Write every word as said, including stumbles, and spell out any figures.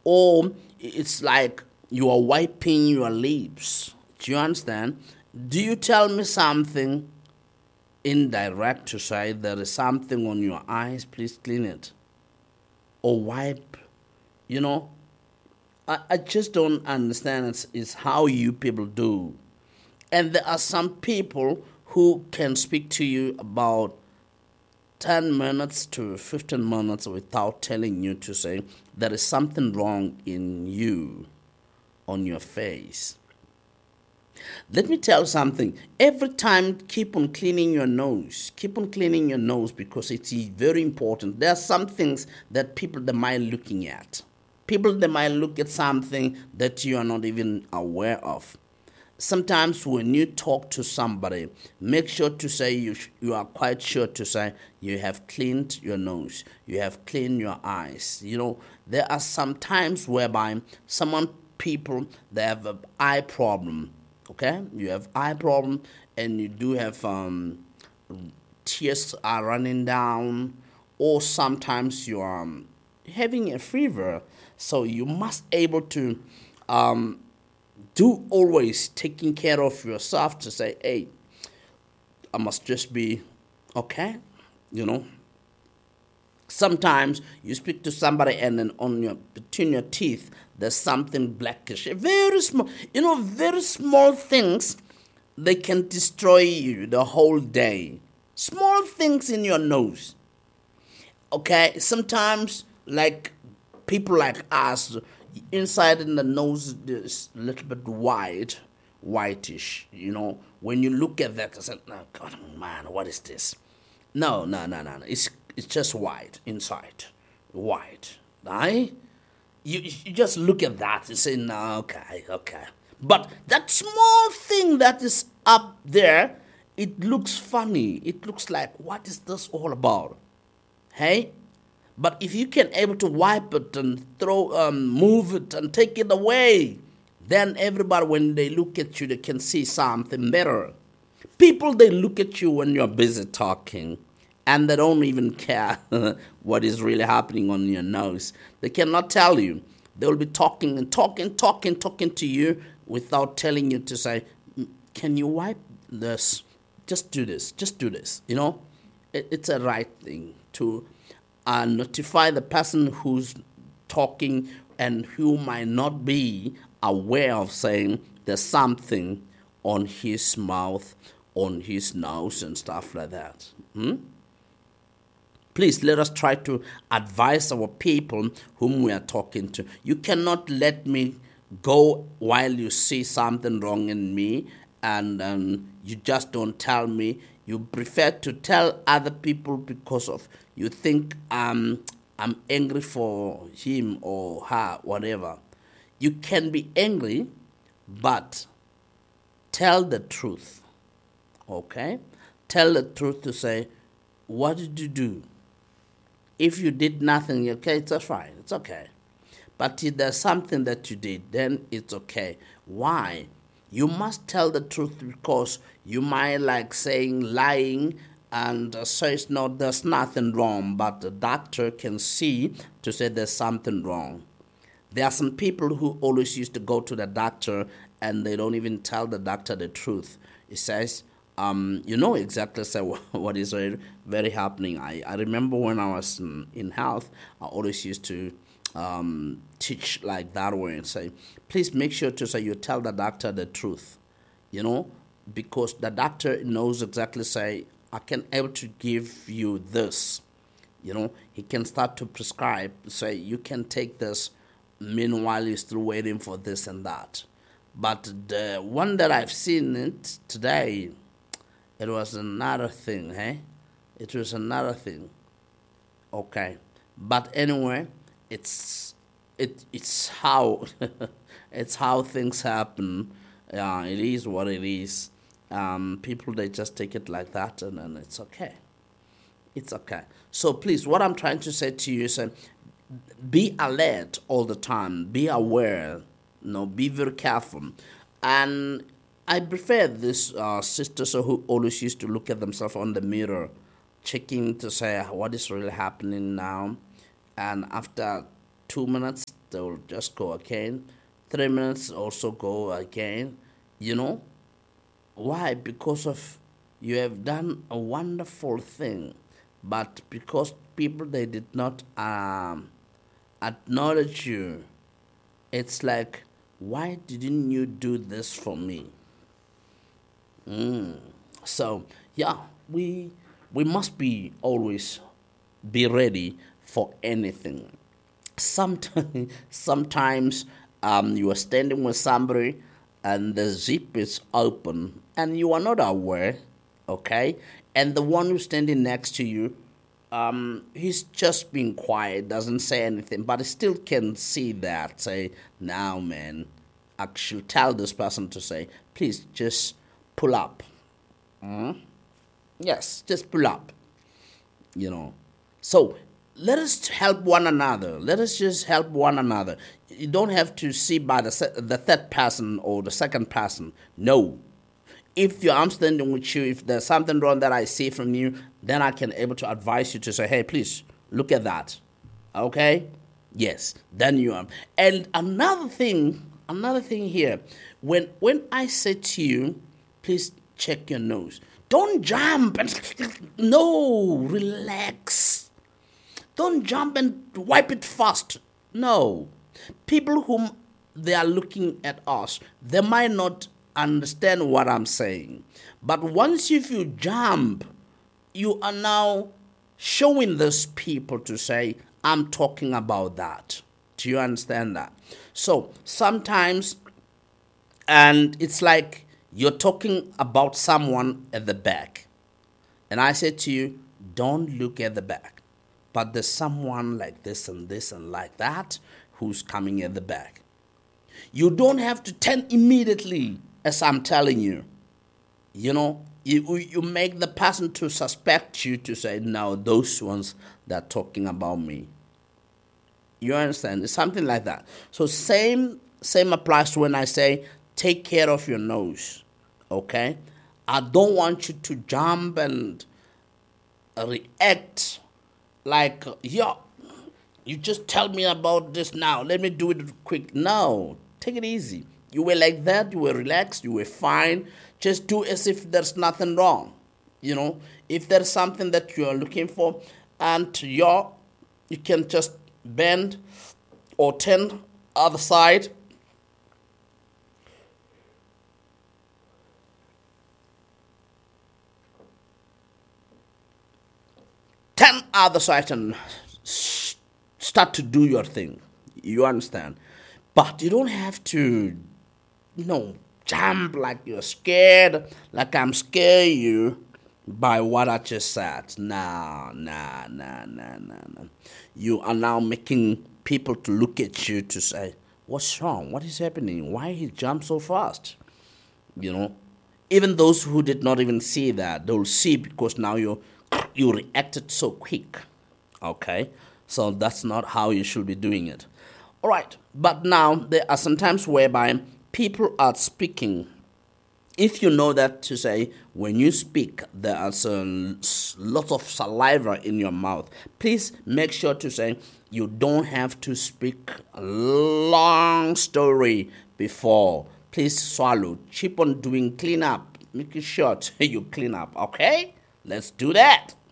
Or it's like you are wiping your lips. Do you understand? Do you tell me something indirect to say there is something on your eyes, please clean it? Or wipe, you know? I, I just don't understand. It's, it's how you people do. And there are some people who can speak to you about ten minutes to fifteen minutes without telling you to say there is something wrong in you, on your face. Let me tell you something. Every time, keep on cleaning your nose. Keep on cleaning your nose because it's very important. There are some things that people they might looking at. People they might look at something that you are not even aware of. Sometimes when you talk to somebody, make sure to say you sh- you are quite sure to say you have cleaned your nose, you have cleaned your eyes. You know, there are some times whereby someone people they have an eye problem. Okay, you have eye problem and you do have um, tears are running down, or sometimes you are um, having a fever. So you must able to um, do always taking care of yourself to say, hey, I must just be okay, you know. Sometimes you speak to somebody and then on your between your teeth there's something blackish. Very small, you know, very small things they can destroy you the whole day. Small things in your nose. Okay, sometimes like people like us, inside in the nose is a little bit wide, whitish. You know, when you look at that, I said, "Oh God, man, what is this?" No, no, no, no, no. It's it's just white inside, white. Right? You you just look at that and say, "No, okay, okay." But that small thing that is up there, it looks funny. It looks like, what is this all about? Hey, but if you can able to wipe it and throw, um, move it and take it away, then everybody, when they look at you, they can see something better. People, they look at you when you're busy talking, and they don't even care what is really happening on your nose. They cannot tell you. They will be talking and talking, talking, talking to you without telling you to say, can you wipe this? Just do this. Just do this. You know, it, it's a right thing to uh, notify the person who's talking and who might not be aware of saying there's something on his mouth, on his nose, and stuff like that. Hmm? Please let us try to advise our people whom we are talking to. You cannot let me go while you see something wrong in me and um, you just don't tell me. You prefer to tell other people because of you think um, I'm angry for him or her, whatever. You can be angry, but tell the truth. Okay? Tell the truth to say, what did you do? If you did nothing, okay, it's fine. It's okay. But if there's something that you did, then it's okay. Why? You must tell the truth because you might like saying lying and uh, says no, there's nothing wrong, but the doctor can see to say there's something wrong. There are some people who always used to go to the doctor and they don't even tell the doctor the truth. It says, um, you know exactly say what is very, very happening. I, I remember when I was in, in health, I always used to um, teach like that way and say, please make sure to say you tell the doctor the truth, you know, because the doctor knows exactly say, I can able to give you this. You know, he can start to prescribe, say you can take this, meanwhile you're still waiting for this and that. But the one that I've seen it today, it was another thing, hey? It was another thing. Okay. But anyway, it's it it's how it's how things happen. Yeah, it is what it is. Um, people they just take it like that and then it's okay. It's okay. So please, what I'm trying to say to you is uh, be alert all the time. Be aware. You know, be very careful. And I prefer this uh, sisters who always used to look at themselves on the mirror, checking to say what is really happening now. And after two minutes, they will just go again. Three minutes also go again. You know? Why? Because of you have done a wonderful thing, but because people they did not um, acknowledge you, it's like, why didn't you do this for me? Mm. So yeah, we we must be always be ready for anything. Sometimes, sometimes um, you are standing with somebody and the zip is open and you are not aware, okay? And the one who's standing next to you, um, he's just being quiet, doesn't say anything, but he still can see that. Say, now, man, I should tell this person to say, please just pull up. Mm? Yes, just pull up. You know. So let us help one another. Let us just help one another. You don't have to see by the se- the third person or the second person. No. If you, I'm standing with you, if there's something wrong that I see from you, then I can able to advise you to say, hey, please look at that. Okay? Yes. Then you are. And another thing, another thing here, when when I say to you, please check your nose. Don't jump and no, relax. Don't jump and wipe it fast. No. People whom they are looking at us, they might not understand what I'm saying. But once if you jump, you are now showing those people to say, I'm talking about that. Do you understand that? So sometimes, and it's like you're talking about someone at the back. And I said to you, don't look at the back. But there's someone like this and this and like that who's coming at the back. You don't have to turn immediately, as I'm telling you. You know, you, you make the person to suspect you to say, no, those ones that are talking about me. You understand? It's something like that. So same same applies to when I say, take care of your nose. Okay? I don't want you to jump and react like, yeah, you just tell me about this now. Let me do it quick. No, take it easy. You were like that. You were relaxed. You were fine. Just do as if there's nothing wrong. You know, if there's something that you are looking for and you're, you can just bend or turn other side. Turn other side and start to do your thing. You understand? But you don't have to, you know, jump like you're scared, like I'm scaring you by what I just said. Nah, nah, nah, nah, nah, nah. You are now making people to look at you to say, what's wrong? What is happening? Why he jumped so fast? You know? Even those who did not even see that, they'll see because now you you reacted so quick. Okay? So that's not how you should be doing it. All right. But now there are some times whereby people are speaking. If you know that to say, when you speak, there are some lots of saliva in your mouth, please make sure to say you don't have to speak a long story before. Please swallow. Keep on doing clean up. Make it short. You clean up. Okay? Let's do that.